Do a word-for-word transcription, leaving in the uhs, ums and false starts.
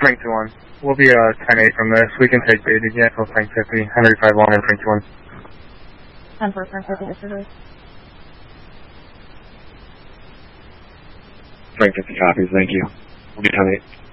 Frank two one. We'll be uh, ten eight from this. We can take bait again for Frank fifty. Henry five one and Frank two one. ten four, Frank fifty, distributor. Frank fifty copies, thank you. We'll be ten eight.